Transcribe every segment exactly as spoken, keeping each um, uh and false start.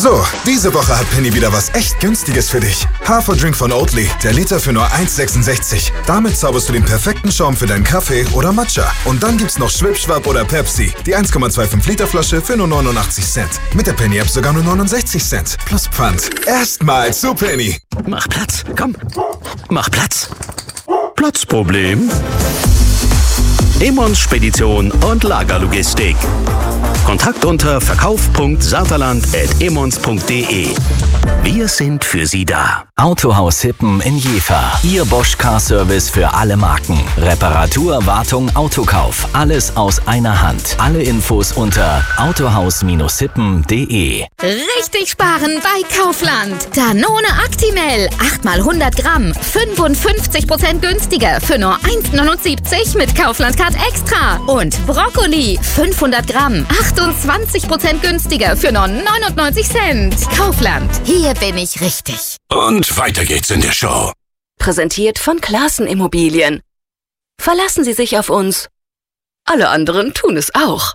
So, diese Woche hat Penny wieder was echt Günstiges für dich. Haferdrink von Oatly, der Liter für nur eins Komma sechsundsechzig. Damit zauberst du den perfekten Schaum für deinen Kaffee oder Matcha. Und dann gibt's noch Schwipschwap oder Pepsi, die eins Komma fünfundzwanzig Liter Flasche für nur neunundachtzig Cent. Mit der Penny-App sogar nur neunundsechzig Cent. Plus Pfand. Erstmal zu Penny. Mach Platz, komm. Mach Platz. Platzproblem? Emmons Spedition und Lagerlogistik. Kontakt unter verkauf punkt saterland at emmons punkt de. Wir sind für Sie da. Autohaus Hippen in Jever. Ihr Bosch Car Service für alle Marken. Reparatur, Wartung, Autokauf. Alles aus einer Hand. Alle Infos unter autohaus Bindestrich hippen punkt de. Richtig sparen bei Kaufland. Danone Actimel. acht mal hundert Gramm. fünfundfünfzig Prozent günstiger. Für nur eins Komma neunundsiebzig mit Kaufland-Card Extra. Und Brokkoli. fünfhundert Gramm. achtundzwanzig Prozent günstiger. Für nur neunundneunzig Cent. Kaufland. Hier bin ich richtig. Und weiter geht's in der Show. Präsentiert von Classen Immobilien. Verlassen Sie sich auf uns. Alle anderen tun es auch.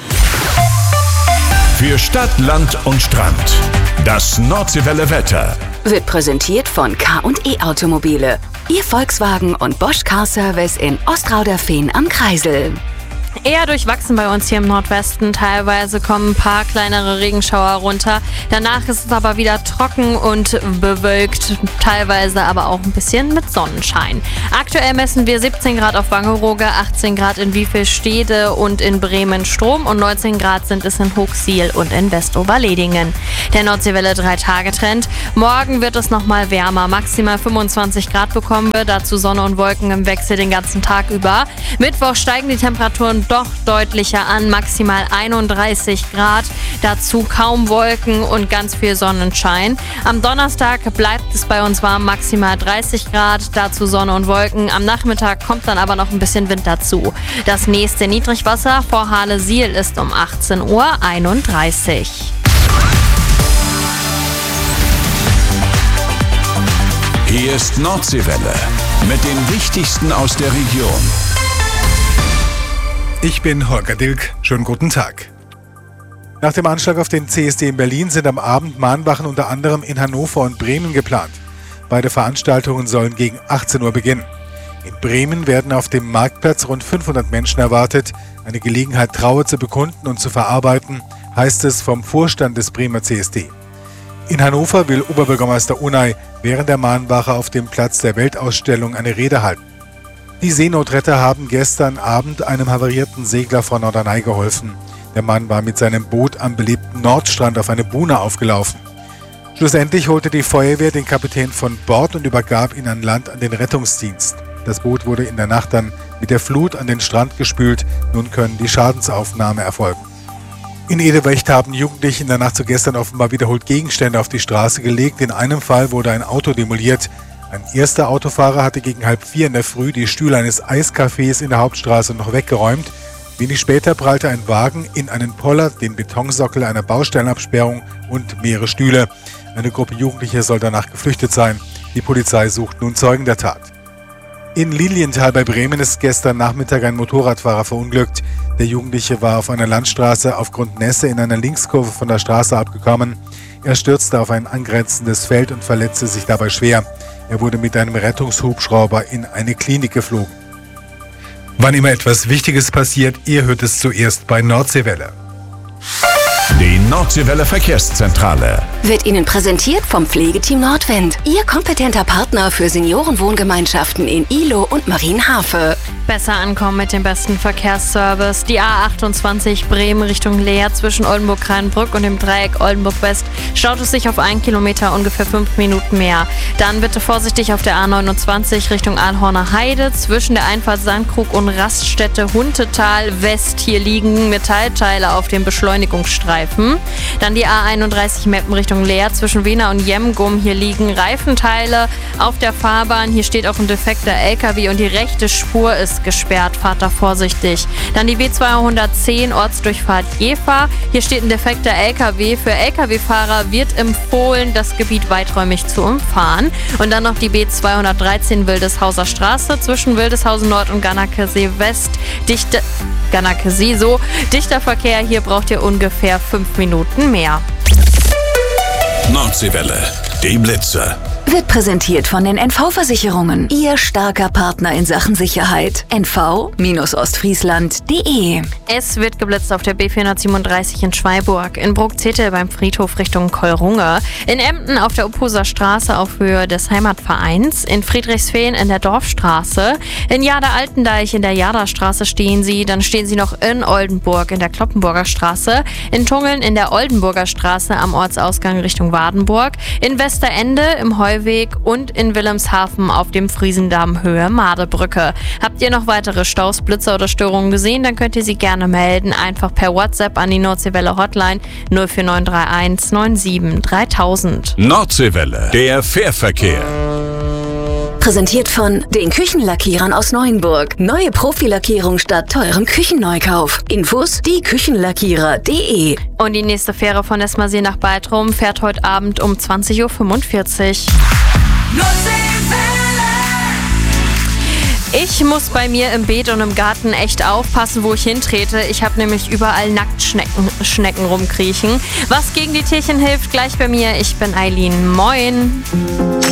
Für Stadt, Land und Strand. Das Nordseewelle Wetter Wird präsentiert von K und E Automobile. Ihr Volkswagen und Bosch Car Service in Ostrauderfehn am Kreisel. Eher durchwachsen bei uns hier im Nordwesten. Teilweise kommen ein paar kleinere Regenschauer runter. Danach ist es aber wieder trocken und bewölkt. Teilweise aber auch ein bisschen mit Sonnenschein. Aktuell messen wir siebzehn Grad auf Wangerooge, achtzehn Grad in Wiefelstede und in Bremen-Strom und neunzehn Grad sind es in Hochsiel und in Westoberledingen. Der Nordseewelle drei Tage Trend. Morgen wird es nochmal wärmer. Maximal fünfundzwanzig Grad bekommen wir. Dazu Sonne und Wolken im Wechsel den ganzen Tag über. Mittwoch steigen die Temperaturen doch deutlicher an, maximal einunddreißig Grad, dazu kaum Wolken und ganz viel Sonnenschein. Am Donnerstag bleibt es bei uns warm, maximal dreißig Grad, dazu Sonne und Wolken. Am Nachmittag kommt dann aber noch ein bisschen Wind dazu. Das nächste Niedrigwasser vor Halle-Siel ist um achtzehn Uhr einunddreißig. Hier ist Nordseewelle mit dem Wichtigsten aus der Region. Ich bin Holger Dilk. Schönen guten Tag. Nach dem Anschlag auf den C S D in Berlin sind am Abend Mahnwachen unter anderem in Hannover und Bremen geplant. Beide Veranstaltungen sollen gegen achtzehn Uhr beginnen. In Bremen werden auf dem Marktplatz rund fünfhundert Menschen erwartet. Eine Gelegenheit, Trauer zu bekunden und zu verarbeiten, heißt es vom Vorstand des Bremer C S D. In Hannover will Oberbürgermeister Unai während der Mahnwache auf dem Platz der Weltausstellung eine Rede halten. Die Seenotretter haben gestern Abend einem havarierten Segler vor Norderney geholfen. Der Mann war mit seinem Boot am belebten Nordstrand auf eine Buhne aufgelaufen. Schlussendlich holte die Feuerwehr den Kapitän von Bord und übergab ihn an Land an den Rettungsdienst. Das Boot wurde in der Nacht dann mit der Flut an den Strand gespült. Nun können die Schadensaufnahme erfolgen. In Edewecht haben Jugendliche in der Nacht zu gestern offenbar wiederholt Gegenstände auf die Straße gelegt. In einem Fall wurde ein Auto demoliert. Ein erster Autofahrer hatte gegen halb vier in der Früh die Stühle eines Eiscafés in der Hauptstraße noch weggeräumt. Wenig später prallte ein Wagen in einen Pollard, den Betonsockel einer Baustellenabsperrung und mehrere Stühle. Eine Gruppe Jugendlicher soll danach geflüchtet sein. Die Polizei sucht nun Zeugen der Tat. In Lilienthal bei Bremen ist gestern Nachmittag ein Motorradfahrer verunglückt. Der Jugendliche war auf einer Landstraße aufgrund Nässe in einer Linkskurve von der Straße abgekommen. Er stürzte auf ein angrenzendes Feld und verletzte sich dabei schwer. Er wurde mit einem Rettungshubschrauber in eine Klinik geflogen. Wann immer etwas Wichtiges passiert, ihr hört es zuerst bei Nordseewelle. Die Nordseewelle Verkehrszentrale Wird Ihnen präsentiert vom Pflegeteam Nordwind. Ihr kompetenter Partner für Seniorenwohngemeinschaften in Ihlow und Marienhafe. Besser ankommen mit dem besten Verkehrsservice. Die A achtundzwanzig Bremen Richtung Leer zwischen Oldenburg-Kreinbrück und dem Dreieck Oldenburg-West staut es sich auf einen Kilometer ungefähr fünf Minuten mehr. Dann bitte vorsichtig auf der A neunundzwanzig Richtung Aalhorner Heide zwischen der Einfahrt Sandkrug und Raststätte Huntetal West. Hier liegen Metallteile auf dem Beschleunigungsstreifen. Dann die A einunddreißig Meppen Richtung Leer zwischen Wena und Jemgum. Hier liegen Reifenteile auf der Fahrbahn. Hier steht auch ein defekter L K W und die rechte Spur ist gesperrt. Fahrt da vorsichtig. Dann die B zweihundertzehn Ortsdurchfahrt Jever. Hier steht ein defekter L K W. Für L K W-Fahrer wird empfohlen, das Gebiet weiträumig zu umfahren. Und dann noch die B zweihundertdreizehn Wildeshauser Straße zwischen Wildeshausen Nord und Gannakesee West. Dichte Gannakesee so. Dichter Verkehr. Hier braucht ihr ungefähr fünf Minuten mehr. Nordseewelle, die Blitzer. Wird präsentiert von den N V-Versicherungen. Ihr starker Partner in Sachen Sicherheit. N V Ostfriesland punkt de. Es wird geblitzt auf der B vierhundertsiebenunddreißig in Schweiburg, in Bruckzete beim Friedhof Richtung Kolrunge, in Emden auf der Uphuser Straße auf Höhe des Heimatvereins, in Friedrichsfehn in der Dorfstraße, in Jader-Altendeich in der Jaderstraße stehen sie, dann stehen sie noch in Oldenburg in der Kloppenburger Straße, in Tungeln in der Oldenburger Straße am Ortsausgang Richtung Wadenburg, in Westerende im Heuweg und in Wilhelmshaven auf dem Friesendamm Höhe Madebrücke. Habt ihr noch weitere Staus, Blitzer oder Störungen gesehen, dann könnt ihr sie gerne melden. Einfach per WhatsApp an die Nordseewelle Hotline null vier neun drei eins neun sieben dreitausend. Nordseewelle, der Fährverkehr. Präsentiert von den Küchenlackierern aus Neuenburg. Neue Profilackierung statt teurem Küchenneukauf. Infos die Küchenlackierer punkt de. Und die nächste Fähre von Esmersee nach Baltrum fährt heute Abend um zwanzig Uhr fünfundvierzig. Ich muss bei mir im Beet und im Garten echt aufpassen, wo ich hintrete. Ich habe nämlich überall Nacktschnecken Schnecken rumkriechen. Was gegen die Tierchen hilft, gleich bei mir. Ich bin Eileen. Moin.